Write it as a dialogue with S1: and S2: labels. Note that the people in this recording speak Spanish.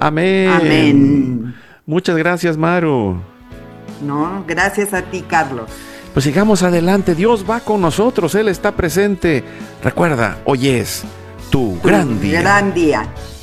S1: Amén.
S2: Amén.
S1: Muchas gracias, Maru.
S2: No, gracias a ti, Carlos.
S1: Pues sigamos adelante, Dios va con nosotros, Él está presente. Recuerda, hoy es tu gran día.
S2: Gran día.